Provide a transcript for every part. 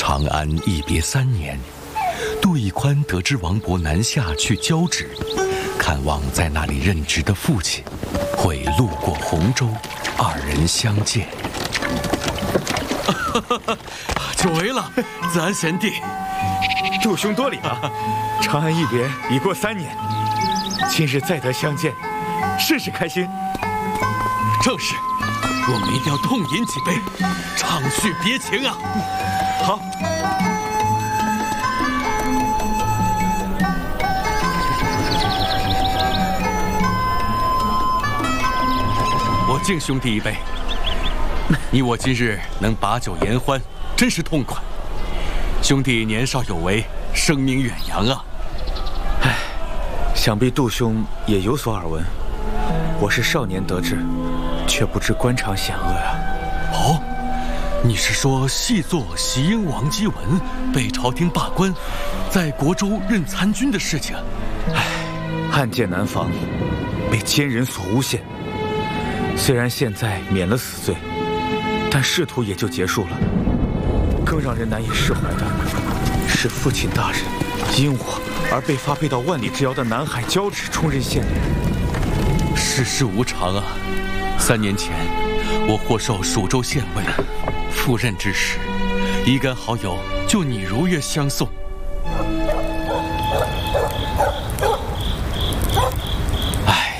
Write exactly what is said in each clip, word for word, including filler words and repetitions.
长安一别三年，杜奕宽得知王勃南下去交趾，看望在那里任职的父亲，会路过洪州，二人相见。 久违了，子安贤弟。 杜兄多礼了。长安一别已过三年，今日再得相见，甚是开心。 正是，我们一定要痛饮几杯，畅叙别情啊！ 好。 我敬兄弟一杯。你我今日能把酒言欢，真是痛快。兄弟年少有为，声名远扬啊！ 唉，想必杜兄也有所耳闻。我是少年得志，却不知官场险恶啊。 哦，你是说细作袭英王姬文被朝廷罢官，在国州任参军的事情？ 唉，案件难防，被奸人所诬陷。虽然现在免了死罪，但仕途也就结束了。更让人难以释怀的是，父亲大人因我而被发配到万里之遥的南海交趾充任县令。 世事无常啊！三年前，我获授蜀州县尉，赴任之时，一干好友就你如约相送。唉，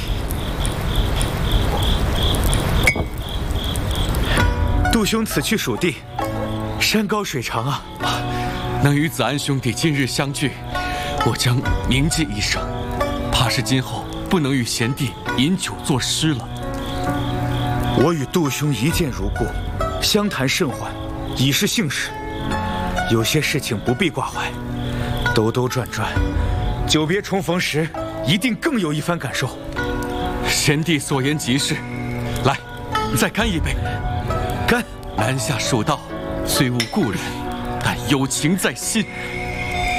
杜兄此去蜀地，山高水长啊！ 能与子安兄弟今日相聚，我将铭记一生，怕是今后不能与贤弟饮酒作诗了。 我与杜兄一见如故，相谈甚欢，已是幸事。有些事情不必挂怀，兜兜转转，久别重逢时，一定更有一番感受。 贤弟所言极是，来，再干一杯。 干！ 南下蜀道，虽无故人，但友情在心。